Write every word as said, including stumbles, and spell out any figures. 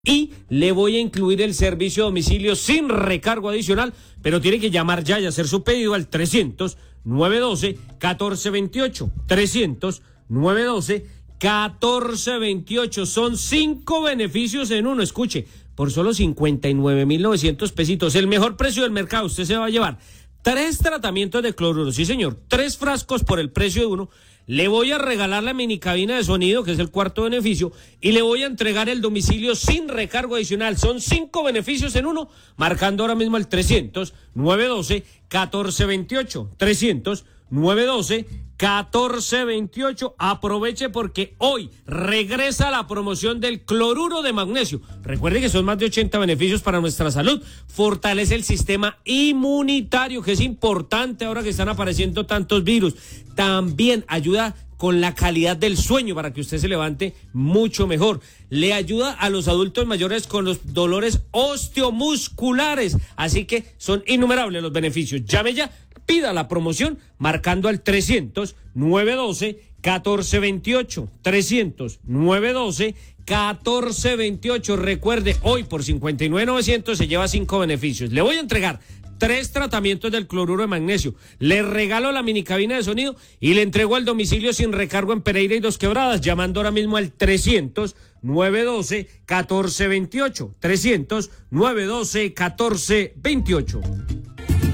y le voy a incluir el servicio a domicilio sin recargo adicional, pero tiene que llamar ya y hacer su pedido al trescientos, nueve doce, catorce veintiocho, trescientos, nueve doce, catorce veintiocho. Son cinco beneficios en uno. Escuche, por solo cincuenta y nueve mil novecientos pesitos, el mejor precio del mercado. Usted se va a llevar tres tratamientos de cloruro, sí señor, tres frascos por el precio de uno. Le voy a regalar la mini cabina de sonido, que es el cuarto beneficio, y le voy a entregar el domicilio sin recargo adicional. Son cinco beneficios en uno, marcando ahora mismo el trescientos, nueve doce, catorce veintiocho, trescientos, nueve doce, catorce veintiocho. Aproveche porque hoy regresa la promoción del cloruro de magnesio. Recuerde que son más de ochenta beneficios para nuestra salud. Fortalece el sistema inmunitario, que es importante ahora que están apareciendo tantos virus. También ayuda con la calidad del sueño para que usted se levante mucho mejor. Le ayuda a los adultos mayores con los dolores osteomusculares. Así que son innumerables los beneficios. Llame ya. Pida la promoción marcando al trescientos, nueve doce, catorce veintiocho, trescientos, nueve doce, catorce veintiocho. Recuerde, hoy por cincuenta y nueve mil novecientos se lleva cinco beneficios. Le voy a entregar tres tratamientos del cloruro de magnesio. Le regalo la mini cabina de sonido y le entrego al domicilio sin recargo en Pereira y Dos Quebradas, llamando ahora mismo al trescientos, nueve doce, catorce veintiocho, trescientos, nueve doce, catorce veintiocho.